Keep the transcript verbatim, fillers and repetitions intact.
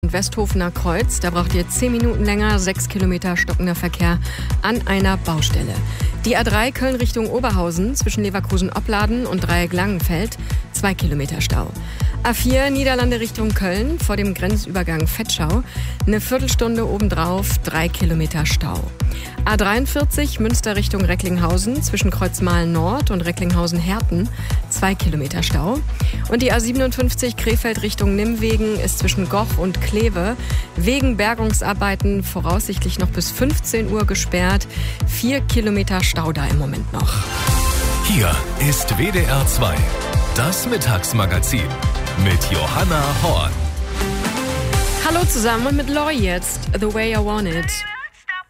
Westhofener Kreuz. Da braucht ihr zehn Minuten länger, sechs Kilometer stockender Verkehr an einer Baustelle. Die A drei Köln Richtung Oberhausen zwischen Leverkusen-Opladen und Dreieck-Langenfeld, zwei Kilometer Stau. A vier Niederlande Richtung Köln vor dem Grenzübergang Vetschau, eine Viertelstunde obendrauf, drei Kilometer Stau. A dreiundvierzig Münster Richtung Recklinghausen zwischen Kreuzmahlen Nord und Recklinghausen-Herten, zwei Kilometer Stau. Und die A siebenundfünfzig Krefeld Richtung Nimwegen ist zwischen Goch und Kleve wegen Bergungsarbeiten voraussichtlich noch bis fünfzehn Uhr gesperrt. Vier Kilometer Stau da im Moment noch. Hier ist W D R zwei, das Mittagsmagazin mit Johanna Horn. Hallo zusammen und mit Lori jetzt, The Way I Want It.